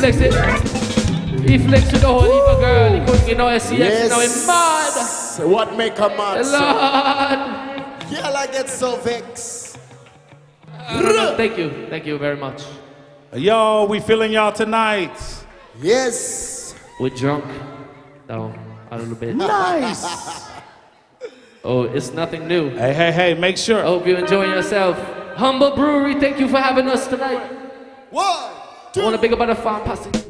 flex it. He flex with the whole heap of girl. He couldn't get no SCX, you know him mad. What make a mad? Lord. Girl, I get so vexed. Thank you very much. Yo, we feeling y'all tonight. Yes. We're drunk. Oh, a little bit. Nice. Oh, it's nothing new. Hey, make sure. I hope you enjoy yourself. Humble Brewery, thank you for having us tonight. 1, 2. I want to big up on the farm posse.